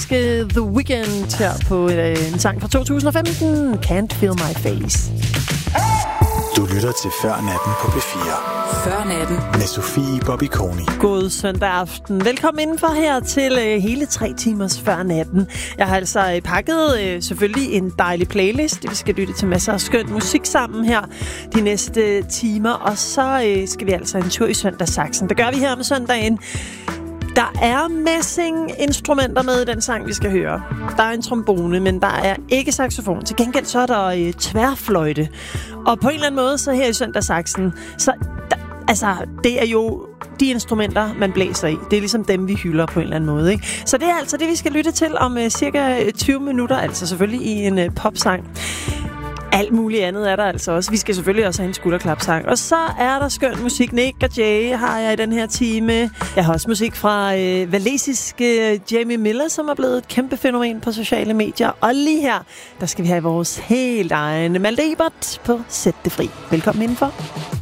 amerikanske The Weeknd her på en sang fra 2015, Can't Feel My Face. Du lytter til Før Natten på P4. Før Natten med Sofie Bobby Koni. God søndag aften. Velkommen indenfor her til hele 3 timers Før Natten. Jeg har altså pakket selvfølgelig en dejlig playlist. Vi skal lytte til masser af skøn musik sammen her de næste timer. Og så skal vi altså en tur i Søndagssaksen. Det gør vi her om søndagen. Der er messing-instrumenter med i den sang, vi skal høre. Der er en trombone, men der er ikke saxofon. Til gengæld så er der tværfløjte. Og på en eller anden måde, så her i Søndagssaksen, så det er jo de instrumenter, man blæser i. Det er ligesom dem, vi hylder på en eller anden måde, ikke? Så det er altså det, vi skal lytte til om cirka 20 minutter. Altså selvfølgelig i en popsang. Alt muligt andet er der altså også. Vi skal selvfølgelig også have en skulderklapsang. Og så er der skøn musik. Nick og Jay har jeg i den her time. Jeg har også musik fra walesiske Jamie Miller, som er blevet et kæmpe fænomen på sociale medier. Og lige her, der skal vi have vores helt egen Malte Ebert på Sæt det fri. Velkommen indenfor.